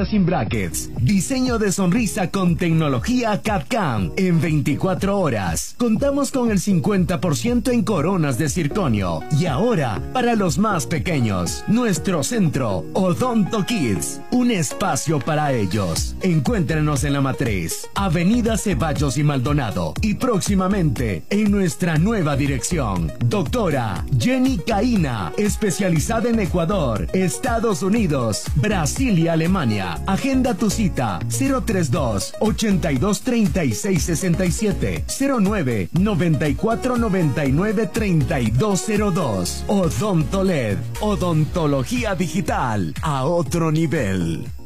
Sonrisa sin brackets. Diseño de sonrisa con tecnología CAD/CAM en 24 horas. Contamos con el 50% en coronas de circonio. Y ahora, para los más pequeños, nuestro centro Odonto Kids, un espacio para ellos. Encuéntrenos en La Matriz, Avenida Ceballos y Maldonado, y próximamente en nuestra nueva dirección. Doctora Jenny Caína, especializada en Ecuador, Estados Unidos, Brasil y Alemania. Agenda tu cita 032 82 36 67 09 94 99 3202. Odonto LED, odontología digital a otro nivel.